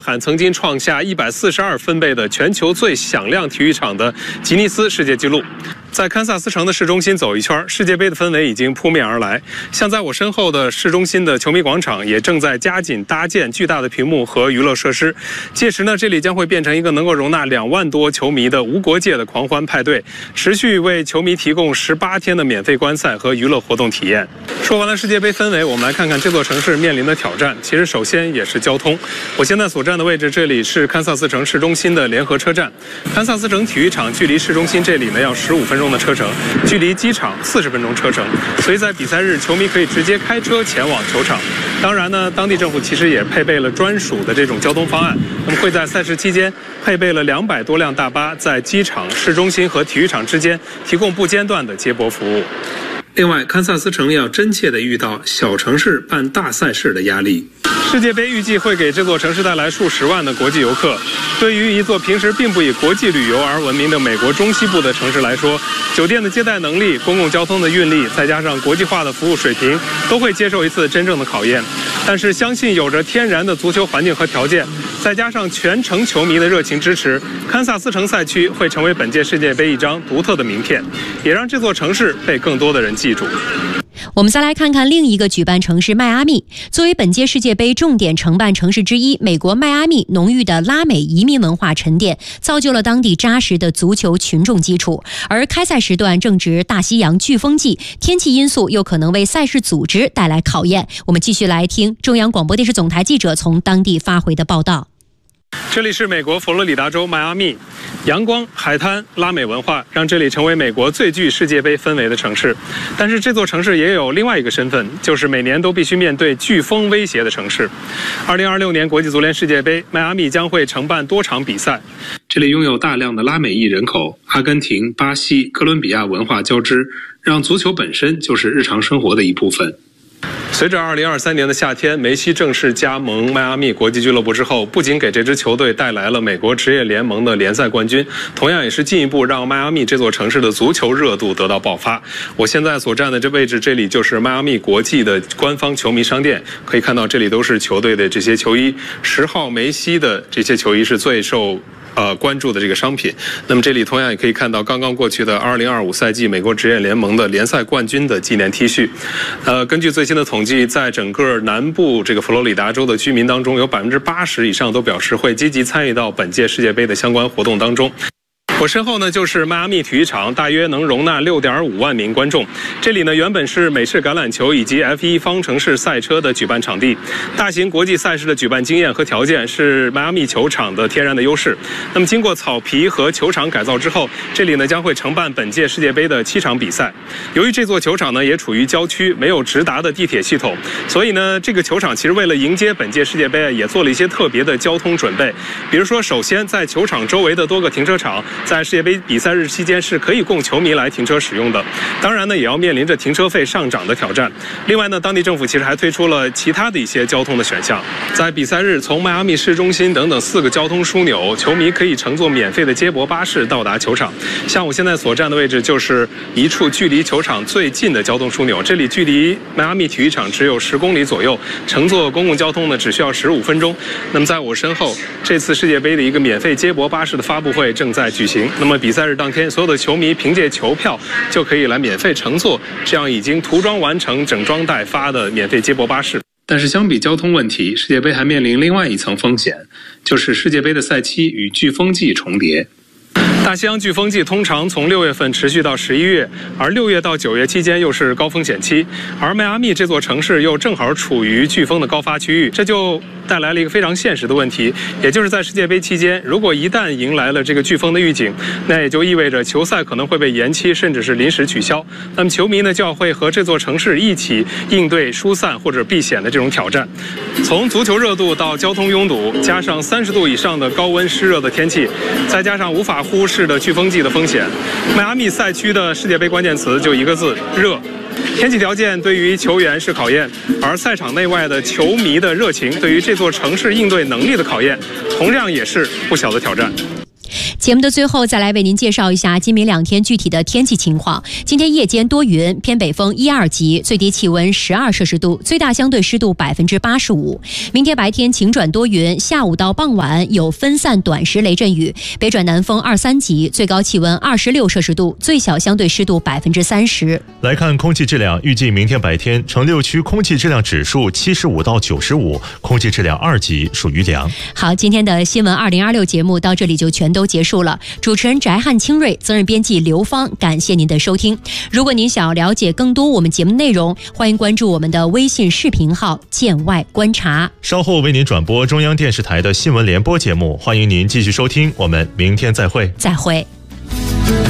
喊曾经创下142分贝的全球最响亮体育场的吉尼斯世界纪录。在堪萨斯城的市中心走一圈，世界杯的氛围已经扑面而来。像在我身后的市中心的球迷广场，也正在加紧搭建巨大的屏幕和娱乐设施。届时呢，这里将会变成一个能够容纳2万多球迷的无国界的狂欢派对，持续为球迷提供18天的免费观赛和娱乐活动体验。说完了世界杯氛围，我们来看看这座城市面临的挑战。其实首先也是交通。我现在所站的位置，这里是堪萨斯城市中心的联合车站。堪萨斯城体育场距离市中心这里呢要15分钟的车程，距离机场40分钟车程，所以在比赛日，球迷可以直接开车前往球场。当然呢，当地政府其实也配备了专属的这种交通方案，那么会在赛事期间配备了200多辆大巴，在机场、市中心和体育场之间提供不间断的接驳服务。另外，堪萨斯城要真切地遇到小城市办大赛事的压力。世界杯预计会给这座城市带来数十万的国际游客。对于一座平时并不以国际旅游而闻名的美国中西部的城市来说，酒店的接待能力、公共交通的运力，再加上国际化的服务水平，都会接受一次真正的考验。但是，相信有着天然的足球环境和条件，再加上全城球迷的热情支持，堪萨斯城赛区会成为本届世界杯一张独特的名片，也让这座城市被更多的人记住。 我们再来看看另一个举办城市迈阿密。作为本届世界杯重点承办城市之一，美国迈阿密浓郁的拉美移民文化沉淀，造就了当地扎实的足球群众基础。而开赛时段正值大西洋飓风季，天气因素又可能为赛事组织带来考验。我们继续来听中央广播电视总台记者从当地发回的报道。 这里是美国佛罗里达州迈阿密，阳光、海滩、拉美文化让这里成为美国最具世界杯氛围的城市。但是这座城市也有另外一个身份，就是每年都必须面对飓风威胁的城市。2026年国际足联世界杯，迈阿密将会承办多场比赛。这里拥有大量的拉美裔人口，阿根廷、巴西、哥伦比亚文化交织，让足球本身就是日常生活的一部分。随着2023年的夏天，梅西正式加盟迈阿密国际俱乐部之后，不仅给这支球队带来了美国职业联盟的联赛冠军，同样也是进一步让迈阿密这座城市的足球热度得到爆发。我现在所站的这位置，这里就是迈阿密国际的官方球迷商店，可以看到这里都是球队的这些球衣，10号梅西的这些球衣是最受关注的这个商品。那么这里同样也可以看到刚刚过去的2025赛季美国职业联盟的联赛冠军的纪念 T 恤。根据最新的统计，在整个南部这个佛罗里达州的居民当中，有80%以上都表示会积极参与到本届世界杯的相关活动当中。我身后呢就是迈阿密体育场，大约能容纳6.5万名观众。这里呢原本是美式橄榄球以及 F1 方程式赛车的举办场地，大型国际赛事的举办经验和条件是迈阿密球场的天然的优势。那么经过草皮和球场改造之后，这里呢将会承办本届世界杯的7场比赛。由于这座球场呢也处于郊区，没有直达的地铁系统，所以呢这个球场其实为了迎接本届世界杯也做了一些特别的交通准备。比如说，首先在球场周围的多个停车场，在世界杯比赛日期间是可以供球迷来停车使用的，当然呢也要面临着停车费上涨的挑战。另外呢，当地政府其实还推出了其他的一些交通的选项，在比赛日从迈阿密市中心等等4个交通枢纽，球迷可以乘坐免费的接驳巴士到达球场。像我现在所站的位置就是一处距离球场最近的交通枢纽，这里距离迈阿密体育场只有10公里左右，乘坐公共交通呢只需要15分钟。那么在我身后，这次世界杯的一个免费接驳巴士的发布会正在举行。那么比赛日当天，所有的球迷凭借球票就可以来免费乘坐这样已经涂装完成、整装待发的免费接驳巴士。但是相比交通问题，世界杯还面临另外一层风险，就是世界杯的赛期与飓风季重叠。大西洋飓风季通常从6月份持续到11月，而6月到9月期间又是高风险期，而迈阿密这座城市又正好处于飓风的高发区域，这就带来了一个非常现实的问题，也就是在世界杯期间，如果一旦迎来了这个飓风的预警，那也就意味着球赛可能会被延期，甚至是临时取消。那么球迷呢就要会和这座城市一起应对疏散或者避险的这种挑战。从足球热度到交通拥堵，加上30度以上的高温湿热的天气，再加上无法忽视的飓风季的风险，迈阿密赛区的世界杯关键词就一个字：热。天气条件对于球员是考验，而赛场内外的球迷的热情对于这座城市应对能力的考验，同样也是不小的挑战。 节目的最后，再来为您介绍一下今明2天具体的天气情况。今天夜间多云，偏北风1、2级，最低气温12摄氏度，最大相对湿度85%。明天白天晴转多云，下午到傍晚有分散短时雷阵雨，北转南风2、3级，最高气温26摄氏度，最小相对湿度30%。 来看空气质量，预计明天白天城6区空气质量指数75到95，空气质量2级，属于良。 好，今天的新闻2026节目到这里就全都结束了。主持人翟汉清瑞，责任编辑刘芳，感谢您的收听。如果您想要了解更多我们节目内容，欢迎关注我们的微信视频号见外观察。 稍后为您转播中央电视台的新闻联播节目，欢迎您继续收听，我们明天再会。 再会。